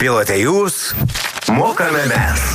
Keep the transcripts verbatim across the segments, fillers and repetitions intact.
Pilote jūs, mokame mes.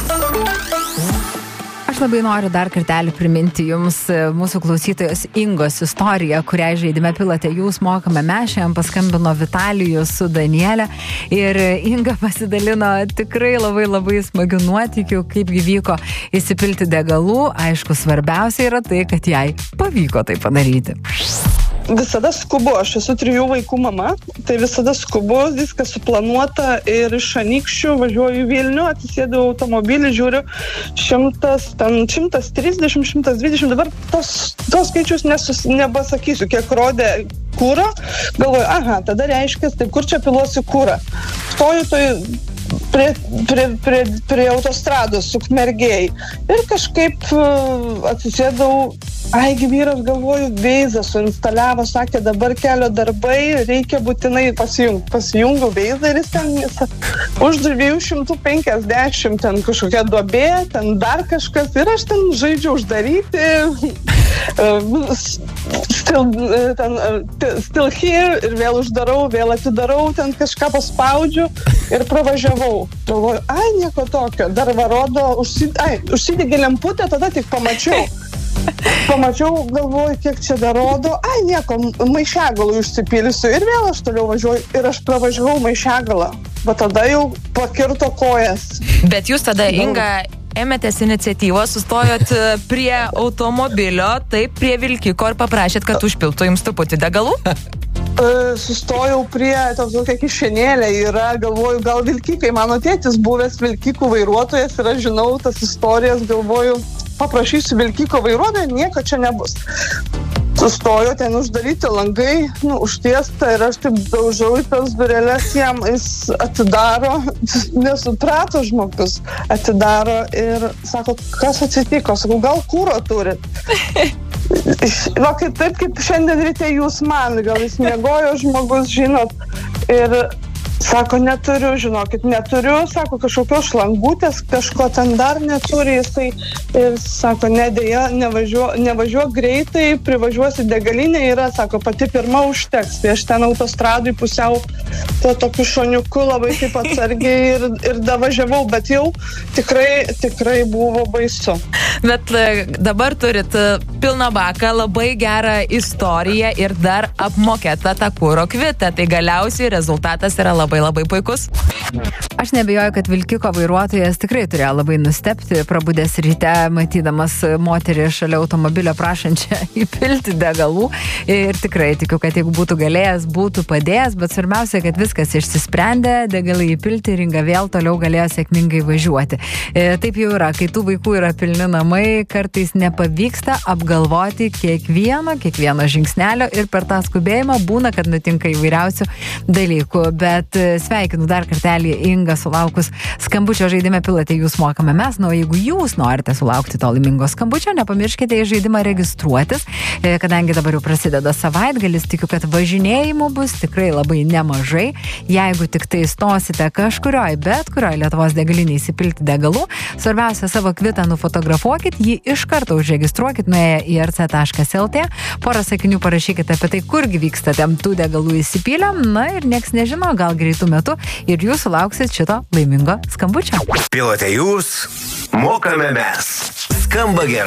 Aš labai noriu dar kartelį priminti jums mūsų klausytojos Ingos istoriją, kurią žaidime Pilote jūs, mokame mes. Šiandien paskambino Vitalijus su Danielė ir Inga pasidalino tikrai labai labai smagių nuotykių, kaip vyko įsipilti degalų. Aišku, svarbiausia yra tai, kad jai pavyko tai padaryti. Visada skubu, aš esu trijų vaikų mama, tai visada skubu, viskas suplanuota ir iš Anykščių važiuoju į Vilnių, atsisėdu automobilį, žiūriu šimtas, ten šimtas trisdešimt, šimtas dvidešimt, dabar tos, tos skaičius nesus, nepasakysiu, kiek rodė kūro, galvoju, aha, tada reiškia, tai kur čia piluosi kūrą. Stoju toj prie, prie, prie, prie autostrados Ukmergėj ir kažkaip uh, atsisėdau. Aigi vyras, galvoju, veizą suinstaliavo, sakė, dabar kelio darbai, reikia būtinai pasijungti. Pasijungiau veizą ir jis ten jis, už dviejų šimtų penkiasdešimt ten kažkokia duobė, ten dar kažkas ir aš ten žaidžiu uždaryti, still, ten, still here ir vėl uždarau, vėl atidarau, ten kažką paspaudžiu ir pravažiavau. Galvoju, ai, nieko tokio, dar varodo, užsid... ai, užsidegė lemputę, tada tik pamačiau. Pamačiau, galvoju, kiek čia dar rodo. Ai, nieko, maišiagalų užsipilsiu. Ir vėl aš toliau važiuoju. Ir aš pravažiavau maišiagalą. Bet tada jau pakirto kojas. Bet jūs tada, Inga, ėmėtės iniciatyvos, sustojot prie automobilio, taip, prie vilkiko ir paprašėt, kad užpiltų jums truputį degalų? Sustojau prie tokia kišenėlė yra, galvoju, gal vilkikai. Mano tėtis buvęs vilkikų vairuotojas ir aš žinau tas istorijas, galvoju, paprašysiu vilkiko vairuotojo, nieko čia nebus. Sustojo, ten uždaryti langai, nu, užtiesta ir aš taip daužau į tas durelės jam, jis atidaro, nesuprato žmogus, atidaro ir sako, kas atsitiko, sakau, gal kūro turit? Va, kaip taip, kaip šiandien ryte jūs man, gal jis miegojo žmogus, žinot, ir sako, neturiu, žinokit, neturiu, sako, kažkokios šlangutės, kažko ten dar neturi, jisai ir sako, nedėja, nevažiuok, nevažiuok greitai, privažiuosi degalinę, yra, sako, pati pirma užteks, tai aš ten autostradui pusiau to tokiu šoniuku labai taip atsargiai ir, ir davažiavau, bet jau tikrai, tikrai buvo baisu. Bet dabar turit pilną baką, labai gerą istoriją ir dar apmokėtą tą kuro kvitą, tai galiausiai rezultatas yra labai labai labai puikus. Aš nebejoju, kad vilkiko vairuotojas tikrai turėjo labai nustebti, prabudęs ryte, matydamas moterį šalia automobilio prašančią įpilti degalų. Ir tikrai tikiu, kad jeigu būtų galėjęs, būtų padėjęs, bet svarbiausia, kad viskas išsisprendė, degalai įpilti ir Inga vėl toliau galėjo sėkmingai važiuoti. E, taip jau yra, kai tų vaikų yra pilni namai, kartais nepavyksta apgalvoti kiekvieno, kiekvieno žingsnelio ir per tą skubėjimą būna, kad nutinka įvairiausių dalykų, bet sveikinu dar kartelį Inga sulaukus skambučio žaidime Pilote jūs, mokame mes. Na, o jeigu jūs norite sulaukti to laimingo skambučio, nepamirškite į žaidimą registruotis, kadangi dabar jau prasideda savaitgalis, tikiu, kad važinėjimų bus tikrai labai nemažai. Jeigu tik tai stosite kažkurioj, bet kurioj Lietuvos degalinėj įsipilti degalų, svarbiausia, savo kvitą nufotografuokit, jį iš karto užregistruokit nuėję į r c taškas l t, porą sakinių parašykite apie tai, kurgi vykstate tų degalų įsipylę, na ir nieks nežino, gal greitų metų ir jūs sulauksit šito laimingo skambučio. Pilote jūs, mokame mes. Skamba gerai.